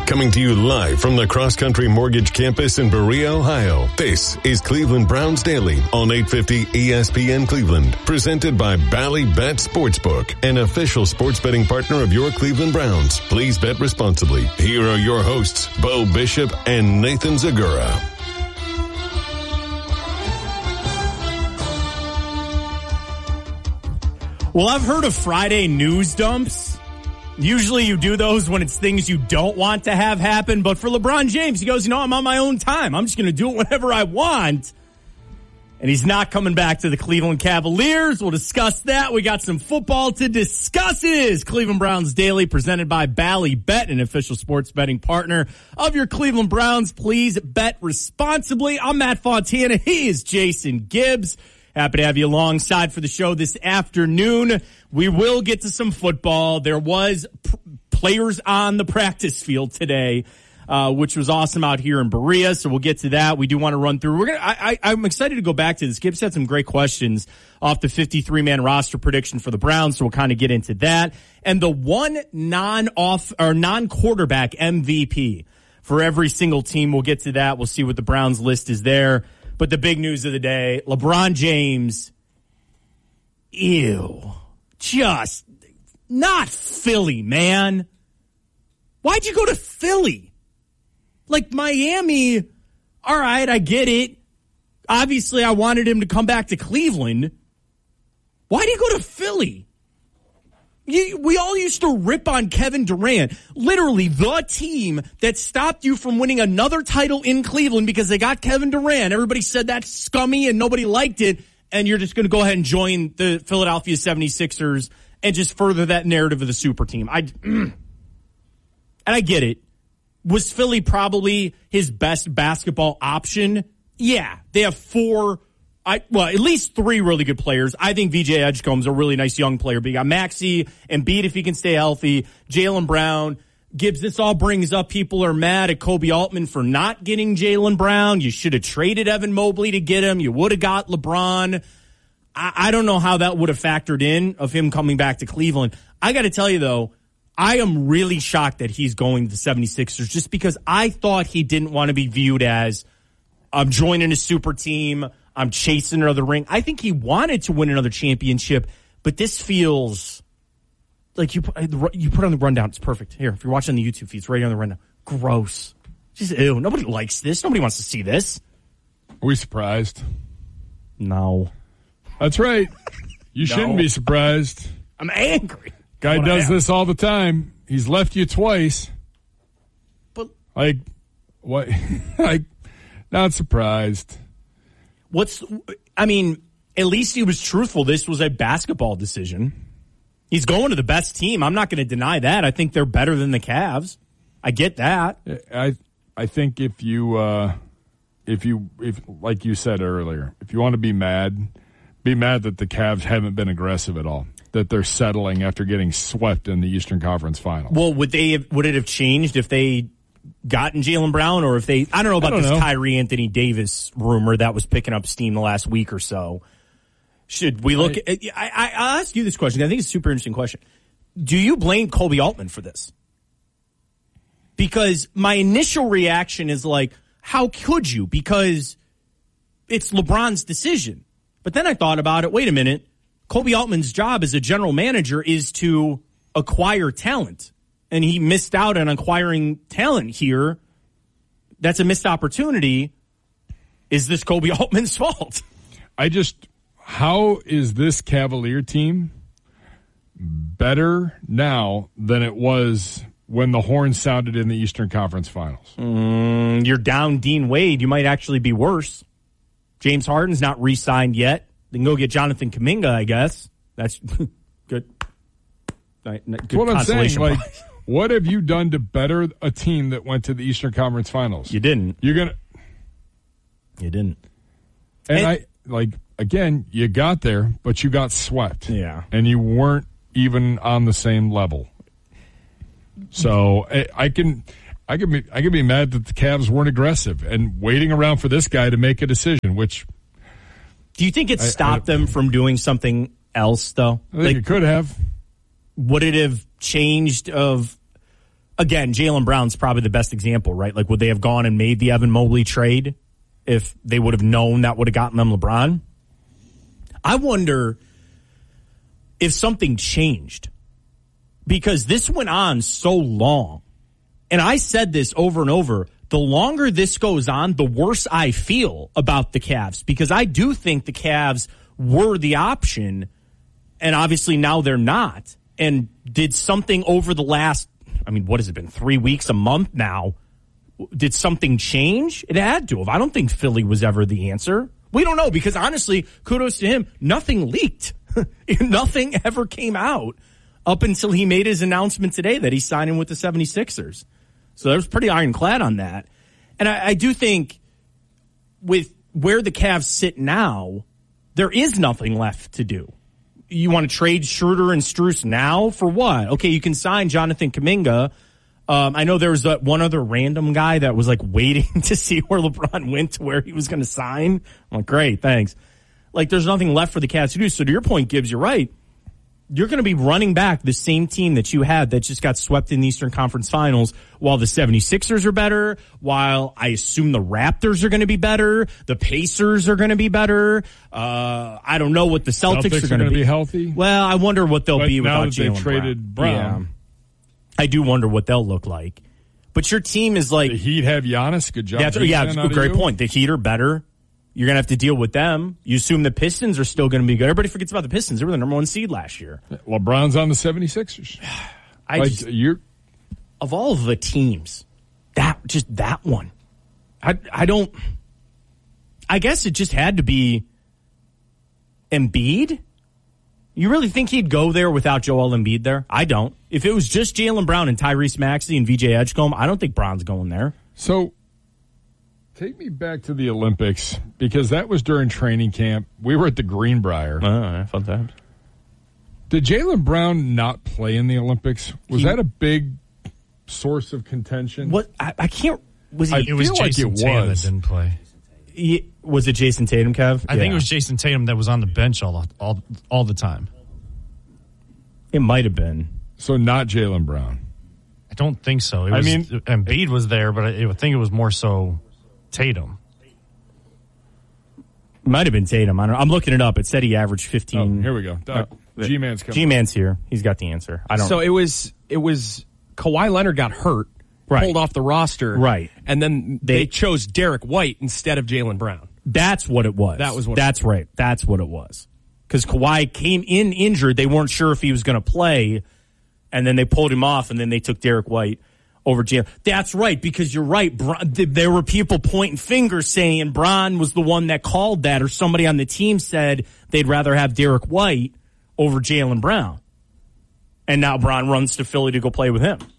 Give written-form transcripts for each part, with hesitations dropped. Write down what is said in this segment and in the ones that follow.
Coming to you live from the Cross Country Mortgage Campus in Berea, Ohio. This is Cleveland Browns Daily on 850 ESPN Cleveland. Presented by Bally Bet Sportsbook, an official sports betting partner of your Cleveland Browns. Please bet responsibly. Here are your hosts, Bo Bishop and Nathan Zagura. Well, I've heard of Friday news dumps. Usually you do those when it's things you don't want to have happen. But for LeBron James, he goes, I'm on my own time. I'm just going to do it whenever I want. And he's not coming back to the Cleveland Cavaliers. We'll discuss that. We got some football to discuss. It is Cleveland Browns Daily, presented by Bally Bet, an official sports betting partner of your Cleveland Browns. Please bet responsibly. I'm Matt Fontana. He is Jason Gibbs. Happy to have you alongside for the show this afternoon. We will get to some football. There was players on the practice field today, which was awesome out here in Berea. So we'll get to that. We do want to run through. I'm excited to go back to this. Gibbs had some great questions off the 53-man roster prediction for the Browns. So we'll kind of get into that. And the one non-quarterback MVP for every single team. We'll get to that. We'll see what the Browns list is there. But the big news of the day, LeBron James, just not Philly, man. Why'd you go to Philly? Like Miami, all right, I get it. Obviously, I wanted him to come back to Cleveland. Why do you go to Philly? We all used to rip on Kevin Durant, literally the team that stopped you from winning another title in Cleveland because they got Kevin Durant. Everybody said that's scummy and nobody liked it, and you're just going to go ahead and join the Philadelphia 76ers and just further that narrative of the super team. And I get it. Was Philly probably his best basketball option? Yeah. They have at least three really good players. I think VJ Edgecombe's a really nice young player. But you got Maxey, Embiid if he can stay healthy, Jaylen Brown. Gibbs, this all brings up people are mad at Kobe Altman for not getting Jaylen Brown. You should have traded Evan Mobley to get him. You would have got LeBron. I don't know how that would have factored in of him coming back to Cleveland. I got to tell you, though, I am really shocked that he's going to the 76ers just because I thought he didn't want to be viewed as I'm joining a super team. I'm chasing another ring. I think he wanted to win another championship, but this feels like you put on the rundown. It's perfect. Here, if you're watching the YouTube feed, it's right on the rundown. Gross. Just ew. Nobody likes this. Nobody wants to see this. Are we surprised? No. That's right. You shouldn't be surprised. I'm angry. Guy does this all the time. He's left you twice. But what? Not surprised. At least he was truthful. This was a basketball decision. He's going to the best team. I'm not going to deny that. I think they're better than the Cavs. I get that. I think if like you said earlier, if you want to be mad that the Cavs haven't been aggressive at all, that they're settling after getting swept in the Eastern Conference Finals. Well, would it have changed if they gotten Jaylen Brown, or if I don't know about this Kyrie Anthony Davis rumor that was picking up steam the last week or so. Should we look I'll ask you this question. I think it's a super interesting question. Do you blame Kobe Altman for this? Because my initial reaction is like, how could you? Because it's LeBron's decision. But then I thought about it. Wait a minute. Kobe Altman's job as a general manager is to acquire talent. And he missed out on acquiring talent here. That's a missed opportunity. Is this Kobe Altman's fault? How is this Cavalier team better now than it was when the horn sounded in the Eastern Conference Finals? You're down Dean Wade. You might actually be worse. James Harden's not re-signed yet. They can go get Jonathan Kuminga, I guess. That's good. That's what I'm saying. What have you done to better a team that went to the Eastern Conference Finals? You didn't. You didn't. And again, you got there, but you got swept. Yeah. And you weren't even on the same level. So I can be mad that the Cavs weren't aggressive and waiting around for this guy to make a decision, which... Do you think it stopped them from doing something else, though? I think it could have. Would it have changed of again, Jaylen Brown's probably the best example, right? Like, would they have gone and made the Evan Mobley trade if they would have known that would have gotten them LeBron? I wonder if something changed, because this went on so long. And I said this over and over. The longer this goes on, the worse I feel about the Cavs, because I do think the Cavs were the option, and obviously now they're not. And did something over the last, what has it been, 3 weeks, a month now? Did something change? It had to have. I don't think Philly was ever the answer. We don't know, because honestly, kudos to him, nothing leaked. Nothing ever came out up until he made his announcement today that he's signing with the 76ers. So that was pretty ironclad on that. And I do think with where the Cavs sit now, there is nothing left to do. You want to trade Schroeder and Strus now for what? Okay, you can sign Jonathan Kuminga. I know there was that one other random guy that was like waiting to see where LeBron went to where he was going to sign. I'm like, great, thanks. Like, there's nothing left for the Cavs to do. So to your point, Gibbs, you're right. You're going to be running back the same team that you had that just got swept in the Eastern Conference Finals, while the 76ers are better, while I assume the Raptors are going to be better, the Pacers are going to be better. I don't know what the Celtics are going to be healthy. Well, I wonder what they'll be without Jaylen Brown. Traded Brown. Yeah. I do wonder what they'll look like. But your team is like... The Heat have Giannis. Good job. That's a great point. The Heat are better. You're going to have to deal with them. You assume the Pistons are still going to be good. Everybody forgets about the Pistons. They were the number 1 seed last year. LeBron's on the 76ers. Of all of the teams, that one. I guess it just had to be Embiid. You really think he'd go there without Joel Embiid there? I don't. If it was just Jaylen Brown and Tyrese Maxey and VJ Edgecombe, I don't think Brown's going there. So... take me back to the Olympics, because that was during training camp. We were at the Greenbrier. Fun times. Did Jaylen Brown not play in the Olympics? Was that a big source of contention? What I can't. Was he? It was Jason Tatum that didn't play. Was it Jason Tatum, Kev? I think it was Jason Tatum that was on the bench all the time. It might have been. So not Jaylen Brown. I don't think so. Embiid was there, but I think it was more so Tatum. Might have been Tatum. I don't know. I'm looking it up. It said he averaged 15. Oh, here we go. G-Man's coming. G-Man's here. He's got the answer. I don't. So it was Kawhi Leonard got hurt, pulled off the roster, right, and then they chose Derek White instead of Jaylen Brown. That's what it was. That's right. That's what it was. Because Kawhi came in injured. They weren't sure if he was going to play, and then they pulled him off, and then they took Derek White over Jaylen. That's right, because you're right. There were people pointing fingers saying Bron was the one that called that, or somebody on the team said they'd rather have Derek White over Jaylen Brown. And now Bron runs to Philly to go play with him.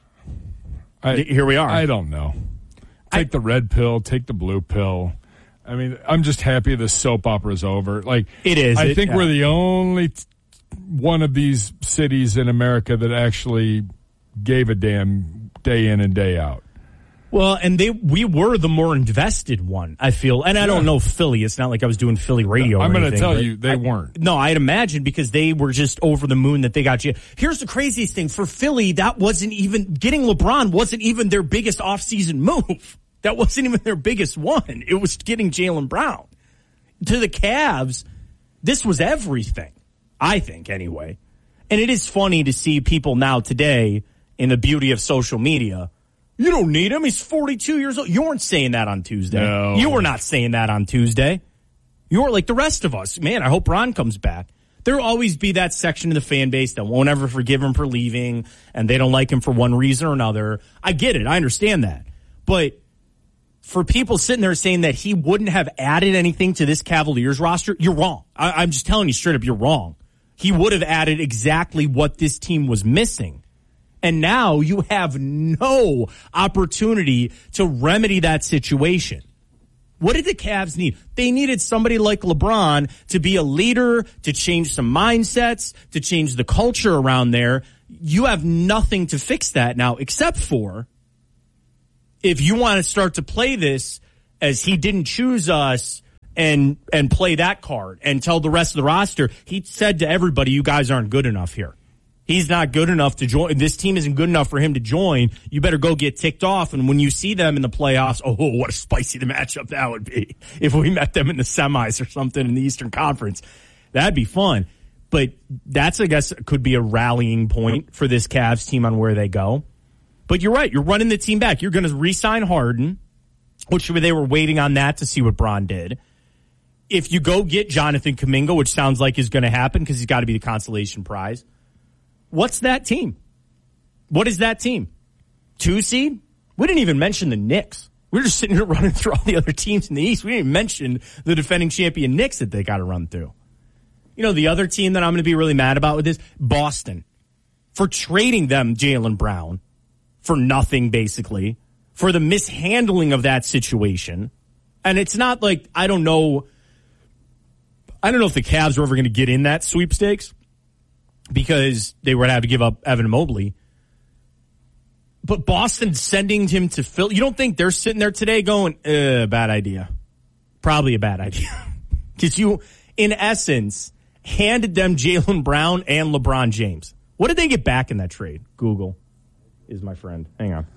Here we are. I don't know. Take the red pill, take the blue pill. I mean, I'm just happy the soap opera is over. Like, it is. I think we're the only one of these cities in America that actually gave a damn day in and day out. Well, and we were the more invested one, I feel. And I don't know Philly. It's not like I was doing Philly radio. I'm going to tell you, they weren't. No, I'd imagine, because they were just over the moon that they got you. Here's the craziest thing. For Philly, that wasn't even, getting LeBron wasn't even their biggest offseason move. That wasn't even their biggest one. It was getting Jaylen Brown. To the Cavs, this was everything. I think, anyway. And it is funny to see people now today, in the beauty of social media, you don't need him. He's 42 years old. You weren't saying that on Tuesday. No. You were not saying that on Tuesday. You were like the rest of us. Man, I hope Ron comes back. There will always be that section of the fan base that won't ever forgive him for leaving, and they don't like him for one reason or another. I get it. I understand that. But for people sitting there saying that he wouldn't have added anything to this Cavaliers roster, you're wrong. I'm just telling you straight up, you're wrong. He would have added exactly what this team was missing. And now you have no opportunity to remedy that situation. What did the Cavs need? They needed somebody like LeBron to be a leader, to change some mindsets, to change the culture around there. You have nothing to fix that now, except for if you want to start to play this as he didn't choose us and play that card and tell the rest of the roster, he said to everybody, you guys aren't good enough here. He's not good enough to join. This team isn't good enough for him to join. You better go get ticked off. And when you see them in the playoffs, oh, what a spicy the matchup that would be if we met them in the semis or something in the Eastern Conference. That'd be fun. But that's, I guess, could be a rallying point for this Cavs team on where they go. But you're right. You're running the team back. You're going to re-sign Harden, which they were waiting on that to see what Bron did. If you go get Jonathan Kuminga, which sounds like is going to happen because he's got to be the consolation prize, what's that team? What is that team? 2 seed? We didn't even mention the Knicks. We're just sitting here running through all the other teams in the East. We didn't even mention the defending champion Knicks that they got to run through. You know, the other team that I'm going to be really mad about with this, Boston, for trading them Jaylen Brown for nothing, basically, for the mishandling of that situation. And it's not like, I don't know if the Cavs are ever going to get in that sweepstakes because they would have to give up Evan Mobley. But Boston sending him to Philly, you don't think they're sitting there today going, bad idea? Probably a bad idea. Because you, in essence, handed them Jaylen Brown and LeBron James. What did they get back in that trade? Google is my friend. Hang on.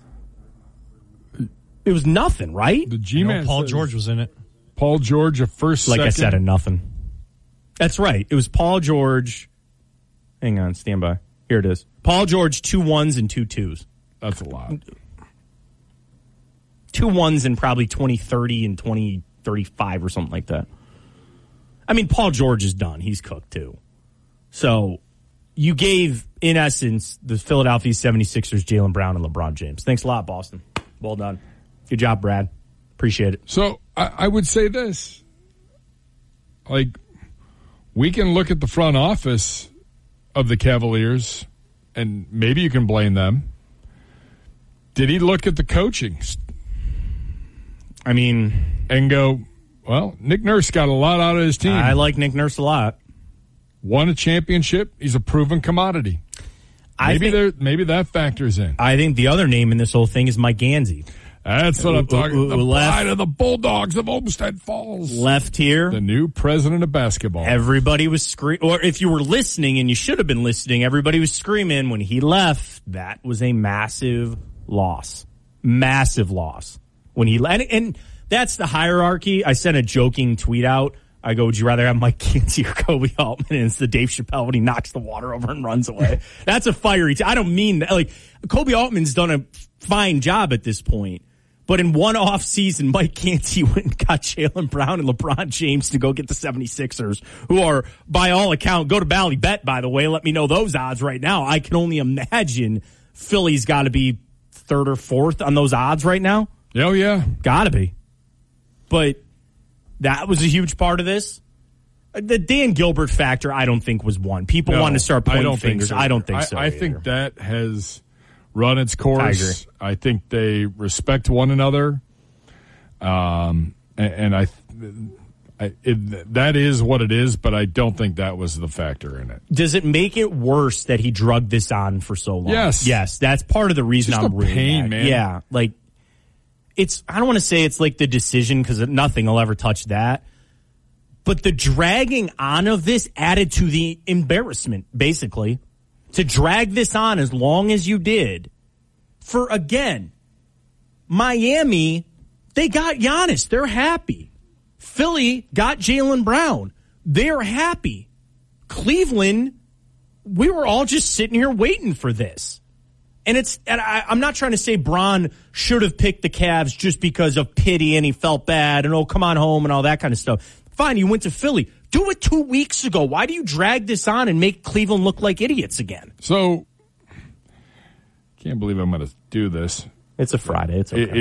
It was nothing, right? The G-Man Paul George was in it. Paul George, a first, like second. I said, a nothing. That's right. It was Paul George. Hang on, stand by. Here it is. Paul George, 2 1s and 2 2s. That's a lot. 2 1s in probably 2030 and 2035 or something like that. I mean, Paul George is done. He's cooked too. So you gave, in essence, the Philadelphia 76ers Jaylen Brown and LeBron James. Thanks a lot, Boston. Well done. Good job, Brad. Appreciate it. So I would say this. Like, we can look at the front office of the Cavaliers, and maybe you can blame them. Did he look at the coaching? I mean, and go, well, Nick Nurse got a lot out of his team. I like Nick Nurse a lot. Won a championship. He's a proven commodity. Maybe that factors in. I think the other name in this whole thing is Mike Gansey. That's what I'm talking about. The pride of the Bulldogs of Olmsted Falls. Left here. The new president of basketball. Everybody was screaming. Or if you were listening, and you should have been listening, everybody was screaming when he left. That was a massive loss. Massive loss. When he and that's the hierarchy. I sent a joking tweet out. I go, would you rather have Mike Gansey or Kobe Altman? And it's the Dave Chappelle when he knocks the water over and runs away. That's a fiery I don't mean that. Like, Kobe Altman's done a fine job at this point. But in one off season, Mike Gansey went and got Jaylen Brown and LeBron James to go get the 76ers, who are, by all account, go to Bally Bet, by the way. Let me know those odds right now. I can only imagine Philly's got to be 3rd or 4th on those odds right now. Oh, yeah. Got to be. But that was a huge part of this. The Dan Gilbert factor, I don't think, was one. People want to start pointing fingers. I don't think so. I think that has run its course. I think they respect one another. And that is what it is, but I don't think that was the factor in it. Does it make it worse that he drugged this on for so long? Yes. Yes, that's part of the reason I'm really pain, man. Yeah, like, I don't want to say it's like the decision because nothing will ever touch that. But the dragging on of this added to the embarrassment, basically. To drag this on as long as you did. For, again, Miami, they got Giannis. They're happy. Philly got Jaylen Brown. They're happy. Cleveland, we were all just sitting here waiting for this. And I'm not trying to say Bron should have picked the Cavs just because of pity and he felt bad and, oh, come on home and all that kind of stuff. Fine, you went to Philly. Do it 2 weeks ago. Why do you drag this on and make Cleveland look like idiots again? So, can't believe I'm going to do this. It's a Friday. It's okay.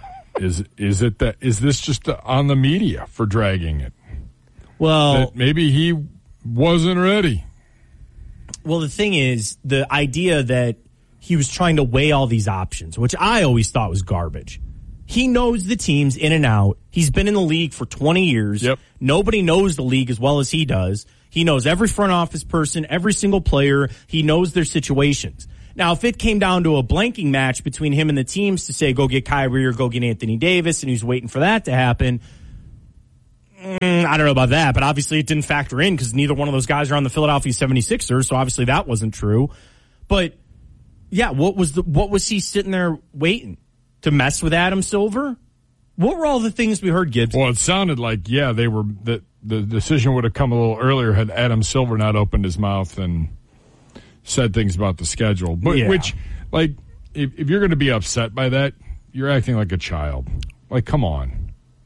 Is this just on the media for dragging it? Well, that maybe he wasn't ready. Well, the thing is, the idea that he was trying to weigh all these options, which I always thought was garbage. He knows the teams in and out. He's been in the league for 20 years. Yep. Nobody knows the league as well as he does. He knows every front office person, every single player. He knows their situations. Now, if it came down to a blanking match between him and the teams to say, go get Kyrie or go get Anthony Davis, and he's waiting for that to happen, I don't know about that, but obviously it didn't factor in because neither one of those guys are on the Philadelphia 76ers, so obviously that wasn't true. But yeah, what was he sitting there waiting to mess with Adam Silver? What were all the things we heard, Gibbs? Well, it sounded like they were the decision would have come a little earlier had Adam Silver not opened his mouth and said things about the schedule. But which, like, if you're going to be upset by that, you're acting like a child. Like, come on.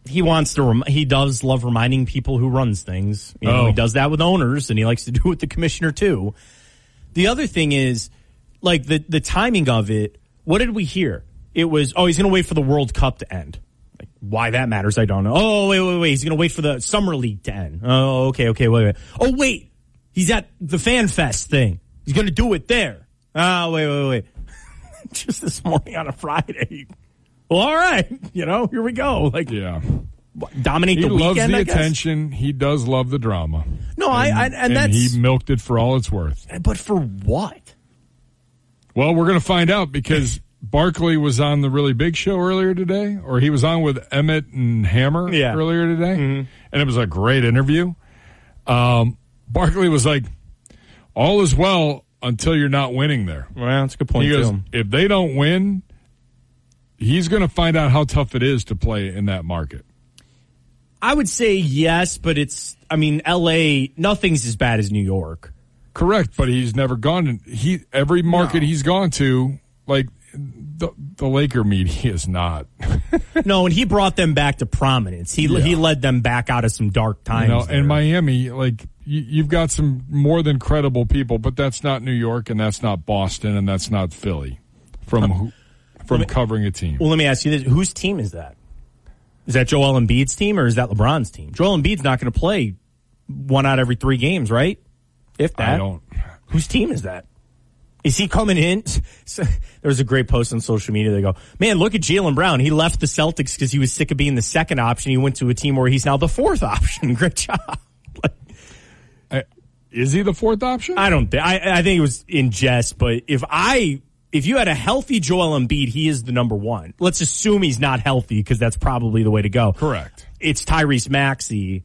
He does love reminding people who runs things. He does that with owners, and he likes to do it with the commissioner too. The other thing is, like, the timing of it. What did we hear? It was, he's going to wait for the World Cup to end. Like, why that matters, I don't know. Oh, wait. He's going to wait for the Summer League to end. Oh, okay, wait. Oh, wait. He's at the Fan Fest thing. He's going to do it there. Oh, wait. Just this morning on a Friday. Well, all right, here we go. Like, dominate the weekend. He loves the attention. He does love the drama. No, and that's, he milked it for all it's worth. But for what? Well, we're going to find out because Barkley was on the Really Big Show earlier today, or he was on with Emmett and Hammer earlier today, and it was a great interview. Barkley was like, "All is well until you're not winning there." Well, that's a good point. He goes, if they don't win, he's going to find out how tough it is to play in that market. I would say yes, but L.A., nothing's as bad as New York. Correct, but he's never gone. Every market he's gone to, like, the Laker media is not. No, and he brought them back to prominence. He led them back out of some dark times. And Miami, like, you've got some more than credible people, but that's not New York, and that's not Boston, and that's not Philly from covering a team. Well, let me ask you this. Whose team is that? Is that Joel Embiid's team or is that LeBron's team? Joel Embiid's not going to play 1 out of every 3 games, right? If that. I don't. Whose team is that? Is he coming in? So, there was a great post on social media. They go, man, look at Jaylen Brown. He left the Celtics because he was sick of being the second option. He went to a team where he's now the 4th option. Great job. Is he the 4th option? I don't think. I think it was in jest, but if you had a healthy Joel Embiid, he is the number 1. Let's assume he's not healthy because that's probably the way to go. Correct. It's Tyrese Maxey.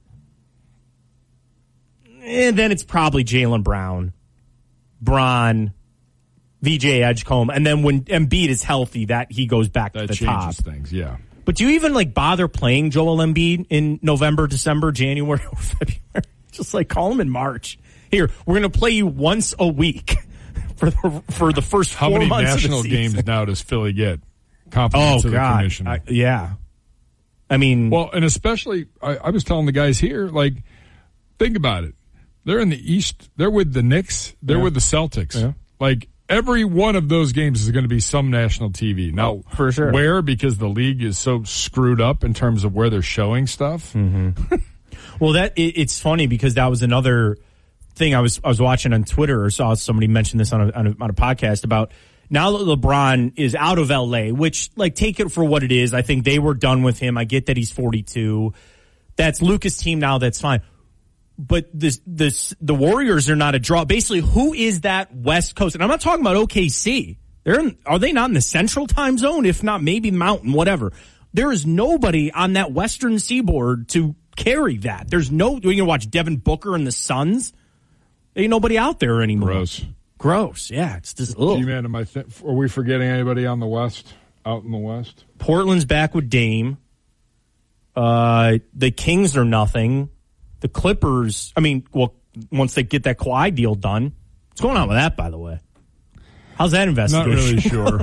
And then it's probably Jaylen Brown, Bron, VJ Edgecombe. And then when Embiid is healthy, that he goes back to the top. That changes things, yeah. But do you even bother playing Joel Embiid in November, December, January, or February? Just call him in March. Here, we're going to play you once a week. For the first 4 months of the season. How many national games now does Philly get? Compliments of the commissioner. Yeah. Well, and especially, I was telling the guys here, think about it. They're in the East. They're with the Knicks. They're with the Celtics. Yeah. Every one of those games is going to be some national TV. Now, for sure. Where? Because the league is so screwed up in terms of where they're showing stuff. Mm-hmm. Well, it's funny because that was another thing I was watching on Twitter or saw somebody mention this on a podcast about now that LeBron is out of LA, which take it for what it is. I think they were done with him. I get that he's 42. That's Luka's team now. That's fine. But the Warriors are not a draw. Basically, who is that West Coast? And I'm not talking about OKC. Are they not in the Central Time Zone? If not, maybe Mountain, whatever. There is nobody on that Western Seaboard to carry that. You're going to watch Devin Booker and the Suns. Ain't nobody out there anymore. Gross. Yeah, it's just. G-Man, are we forgetting anybody on the West? Out in the West, Portland's back with Dame. The Kings are nothing. The Clippers. Once they get that Kawhi deal done, what's going on with that? By the way, how's that investigation? Not really sure.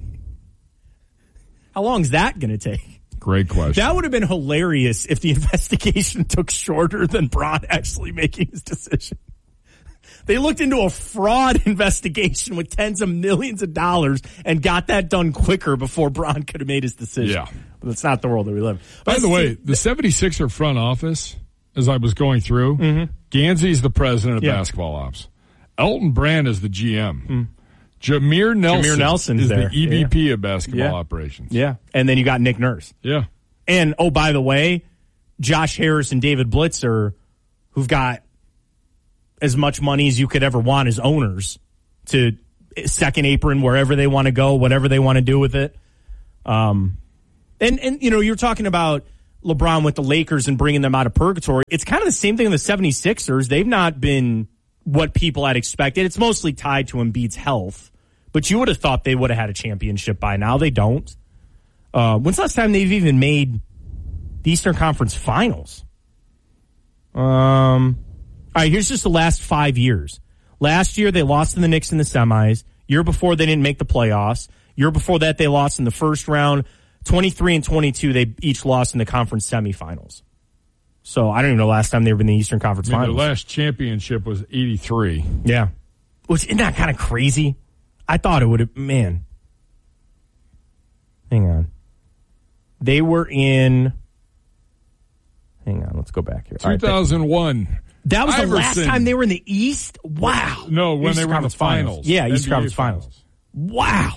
How long is that going to take? Great question. That would have been hilarious if the investigation took shorter than Bron actually making his decision. They looked into a fraud investigation with tens of millions of dollars and got that done quicker before Bron could have made his decision. Yeah. But it's not the world that we live in. By the way, the 76er front office, as I was going through, Gansey's the president of basketball ops. Elton Brand is the GM. Jameer Nelson is there. The EVP of basketball operations. Yeah. And then you got Nick Nurse. Yeah. And, by the way, Josh Harris and David Blitzer, who've got as much money as you could ever want as owners to second apron wherever they want to go, whatever they want to do with it. And you're talking about LeBron with the Lakers and bringing them out of purgatory. It's kind of the same thing with the 76ers. They've not been what people had expected. It's mostly tied to Embiid's health, but you would have thought they would have had a championship by now. They don't. When's the last time they've even made the Eastern Conference Finals? All right, here's just the last 5 years. Last year, they lost to the Knicks in the semis. Year before, they didn't make the playoffs. Year before that, they lost in the first round. 23 and 22, they each lost in the conference semifinals. So I don't even know the last time they were in the Eastern Conference Finals. Their last championship was 83. Yeah. Isn't that kind of crazy? I thought it would have, man. Hang on. They were in, hang on, let's go back here. 2001. Right, that was Iverson. the last time they were in the East? Wow. No, when Eastern they were in the finals. Yeah, NBA Eastern Conference Finals. Wow.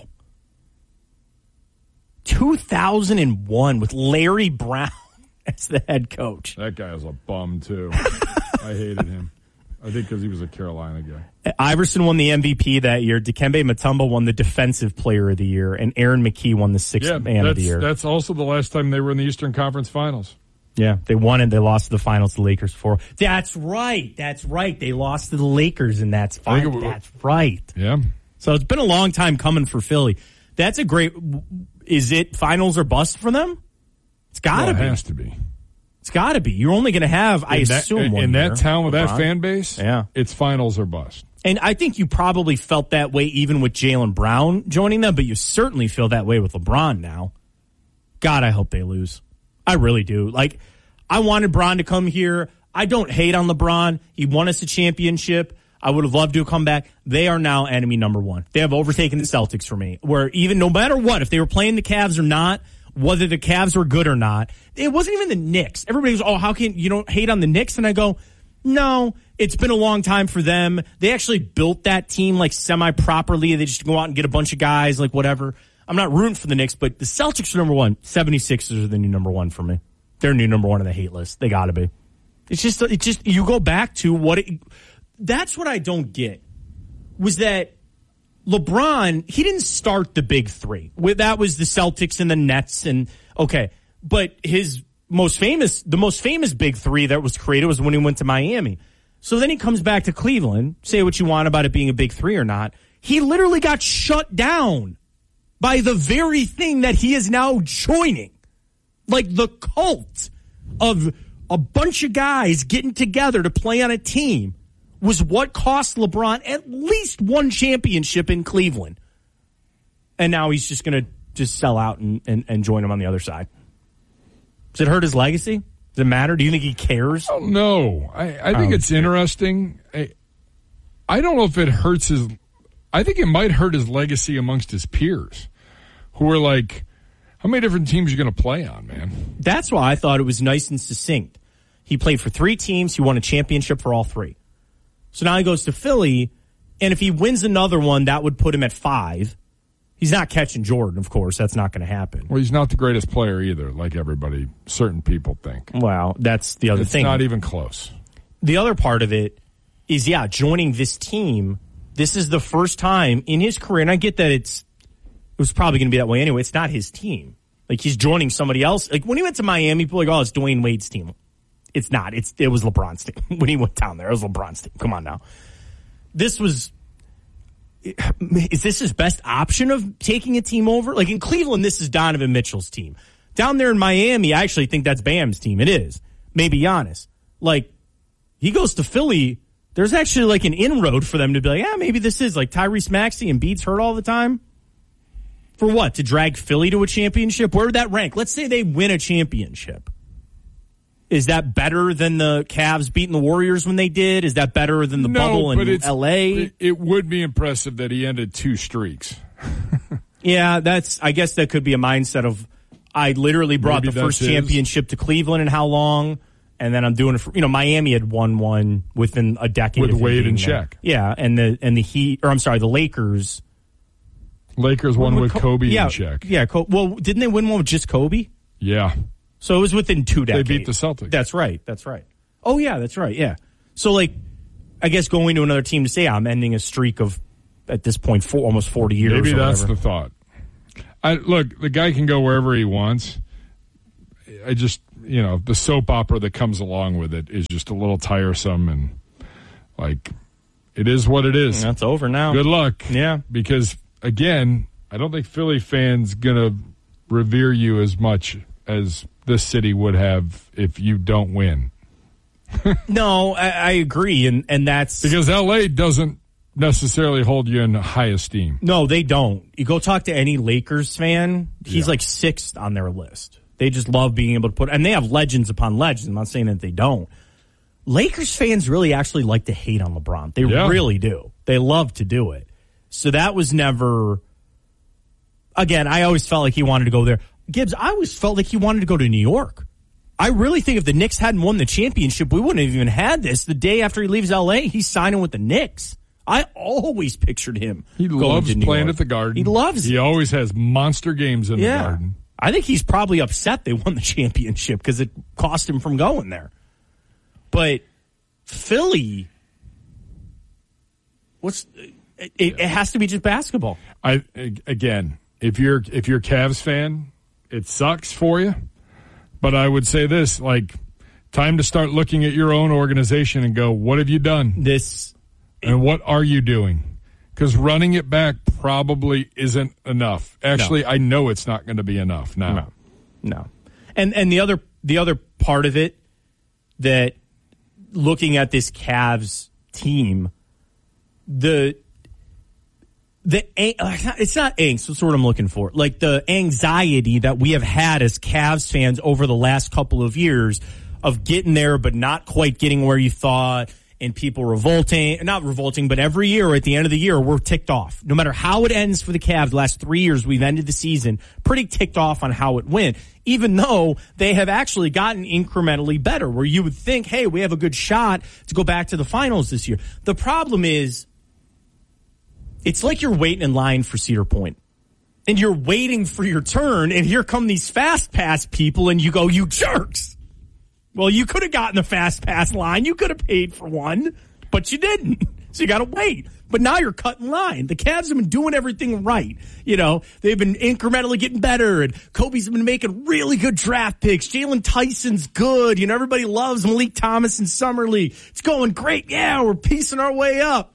2001 with Larry Brown as the head coach. That guy was a bum, too. I hated him. I think because he was a Carolina guy. Iverson won the MVP that year. Dikembe Mutombo won the Defensive Player of the Year. And Aaron McKee won the Sixth Man of the Year. That's also the last time they were in the Eastern Conference Finals. Yeah, they won and they lost to the finals to the Lakers before. That's right. They lost to the Lakers, and that's fine. That's right. Yeah. So it's been a long time coming for Philly. That's a great... Is it finals or bust for them? It's got to be. It has to be. It's got to be. You're only going to have, I assume, one in year. that town with that fan base, yeah, it's finals or bust. And I think you probably felt that way even with Jaylen Brown joining them, but you certainly feel that way with LeBron now. God, I hope they lose. I really do. Like, I wanted Bron to come here. I don't hate on LeBron. He won us a championship. I would have loved to come back. They are now enemy number one. They have overtaken the Celtics for me. Where even no matter what, if they were playing the Cavs or not, whether the Cavs were good or not, it wasn't even the Knicks. Everybody goes, oh, how can you don't hate on the Knicks? And I go, no, it's been a long time for them. They actually built that team like semi-properly. They just go out and get a bunch of guys, like whatever. I'm not rooting for the Knicks, but the Celtics are number one. 76ers are the new number one for me. They're new number one on the hate list. They got to be. It's just you go back to what that's what I don't get was that LeBron, he didn't start the big three. That was the Celtics and the Nets and okay, but the most famous big three that was created was when he went to Miami. So then he comes back to Cleveland. Say what you want about it being a big three or not. He literally got shut down by the very thing that he is now joining. Like the cult of a bunch of guys getting together to play on a team was what cost LeBron at least one championship in Cleveland. And now he's just going to just sell out and join him on the other side. Does it hurt his legacy? Does it matter? Do you think he cares? Oh, no. I think it's interesting. I don't know if it hurts his... I think it might hurt his legacy amongst his peers who are like, how many different teams are you going to play on, man? That's why I thought it was nice and succinct. He played for 3 teams. He won a championship for all 3. So now he goes to Philly, and if he wins another one, that would put him at 5. He's not catching Jordan, of course. That's not going to happen. Well, he's not the greatest player either, like certain people think. Well, that's the other thing. It's not even close. The other part of it is, joining this team, this is the first time in his career, and I get that it was probably going to be that way anyway. It's not his team. Like, he's joining somebody else. Like, when he went to Miami, people were like, oh, it's Dwayne Wade's team. It's not. It was LeBron's team. When he went down there, it was LeBron's team. Come on now. Is this his best option of taking a team over? Like, in Cleveland, this is Donovan Mitchell's team. Down there in Miami, I actually think that's Bam's team. It is. Maybe Giannis. Like, he goes to Philly, there's actually like an inroad for them to be like, yeah, maybe this is like Tyrese Maxey and Embiid's hurt all the time. For what? To drag Philly to a championship? Where would that rank? Let's say they win a championship. Is that better than the Cavs beating the Warriors when they did? Is that better than the bubble in L.A.? It would be impressive that he ended 2 streaks. Yeah, I guess that could be a mindset of, I literally brought the first championship to Cleveland in how long? And then I'm doing it for, Miami had won one within a decade. With Wade and Shaq. Yeah, and the Heat, or I'm sorry, the Lakers. Lakers won with Kobe and Shaq. Yeah, well, didn't they win one with just Kobe? Yeah. So it was within 2 decades. They beat the Celtics. That's right. Oh, yeah, that's right, yeah. So, I guess going to another team to say I'm ending a streak of, at this point, almost 40 years. Maybe that's the thought. Look, the guy can go wherever he wants. I just, the soap opera that comes along with it is just a little tiresome and, It is what it is. That's over now. Good luck. Yeah. Because, again, I don't think Philly fans going to revere you as much as this city would have if you don't win. No, I agree. And that's... Because L.A. doesn't necessarily hold you in high esteem. No, they don't. You go talk to any Lakers fan, he's like 6th on their list. They just love being able to put... And they have legends upon legends. I'm not saying that they don't. Lakers fans really actually like to hate on LeBron. They really do. They love to do it. So that was never... Again, I always felt like he wanted to go there. Gibbs, I always felt like he wanted to go to New York. I really think if the Knicks hadn't won the championship, we wouldn't have even had this. The day after he leaves L.A., he's signing with the Knicks. I always pictured him. He loves playing at the Garden. He loves it. He always has monster games in the Garden. I think he's probably upset they won the championship because it cost him from going there. But Philly, it has to be just basketball. Again, if you're a Cavs fan, it sucks for you. But I would say this, time to start looking at your own organization and go, what have you done? And what are you doing? Because running it back probably isn't enough. Actually, no. I know it's not going to be enough now. No. And the other part of it, that looking at this Cavs team, it's not angst. That's what I'm looking for. Like the anxiety that we have had as Cavs fans over the last couple of years of getting there but not quite getting where you thought, and people not revolting, but every year at the end of the year, we're ticked off. No matter how it ends for the Cavs, the last 3 years we've ended the season pretty ticked off on how it went, even though they have actually gotten incrementally better, where you would think, hey, we have a good shot to go back to the finals this year. The problem is, it's like you're waiting in line for Cedar Point, and you're waiting for your turn, and here come these fast pass people, and you go, you jerks. Well, you could have gotten the fast pass line. You could have paid for one, but you didn't. So you got to wait. But now you're cutting line. The Cavs have been doing everything right. You know, they've been incrementally getting better, and Kobe's been making really good draft picks. Jalen Tyson's good. You know, everybody loves Malik Thomas and Summer League. It's going great. Yeah, we're piecing our way up.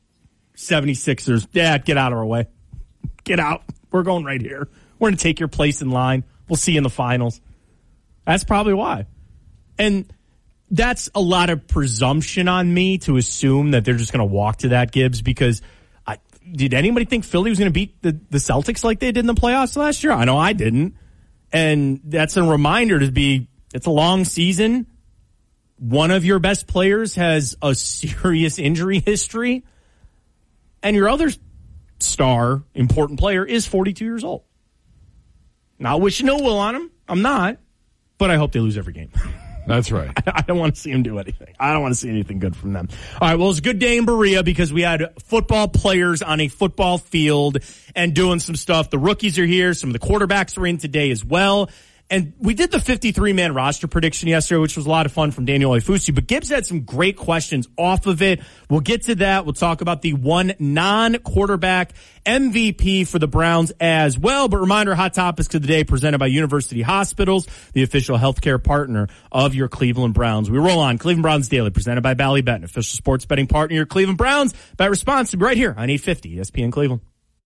76ers, get out of our way. Get out. We're going right here. We're going to take your place in line. We'll see you in the finals. That's probably why. And that's a lot of presumption on me to assume that they're just going to walk to that, Gibbs, because did anybody think Philly was going to beat the Celtics like they did in the playoffs last year? I know I didn't. And that's a reminder it's a long season. One of your best players has a serious injury history. And your other star, important player, is 42 years old. Not wishing no will on him. I'm not. But I hope they lose every game. That's right. I don't want to see them do anything. I don't want to see anything good from them. All right, well, it's a good day in Berea because we had football players on a football field and doing some stuff. The rookies are here. Some of the quarterbacks are in today as well. And we did the 53-man roster prediction yesterday, which was a lot of fun from Daniel Oifusi. But Gibbs had some great questions off of it. We'll get to that. We'll talk about the one non-quarterback MVP for the Browns as well. But reminder, Hot Topics of the Day presented by University Hospitals, the official healthcare partner of your Cleveland Browns. We roll on. Cleveland Browns Daily, presented by Bally Bet, an official sports betting partner of your Cleveland Browns. Bet responsibly right here on 850 ESPN Cleveland.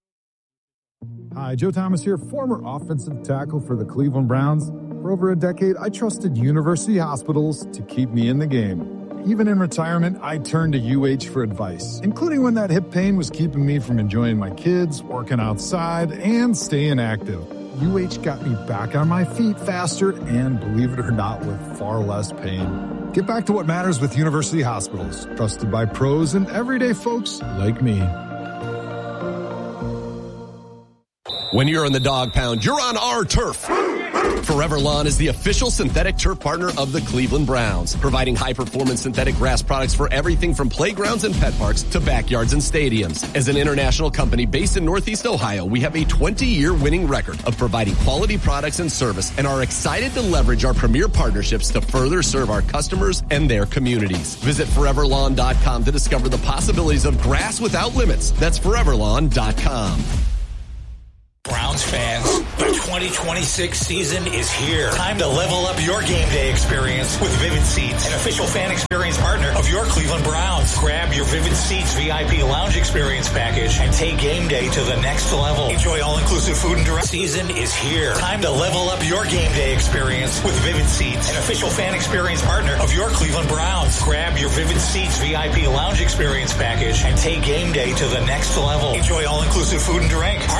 Hi, Joe Thomas here, former offensive tackle for the Cleveland Browns. For over a decade, I trusted University Hospitals to keep me in the game. Even in retirement, I turned to UH for advice, including when that hip pain was keeping me from enjoying my kids, working outside, and staying active. UH got me back on my feet faster and, believe it or not, with far less pain. Get back to what matters with University Hospitals, trusted by pros and everyday folks like me. When you're in the dog pound, you're on our turf. Forever Lawn is the official synthetic turf partner of the Cleveland Browns, providing high-performance synthetic grass products for everything from playgrounds and pet parks to backyards and stadiums. As an international company based in Northeast Ohio, we have a 20-year winning record of providing quality products and service and are excited to leverage our premier partnerships to further serve our customers and their communities. Visit foreverlawn.com to discover the possibilities of grass without limits. That's foreverlawn.com. Browns fans, the 2026 season is here. Time to level up your game day experience with Vivid Seats, an official fan experience partner of your Cleveland Browns. Grab your Vivid Seats VIP lounge experience package and take game day to the next level. Enjoy all-inclusive food and direct. Season is here. Time to level up your game day experience with Vivid Seats, an official fan experience partner of your Cleveland Browns. Grab your Vivid Seats VIP lounge experience package and take game day to the next level. Enjoy all-inclusive food and drink.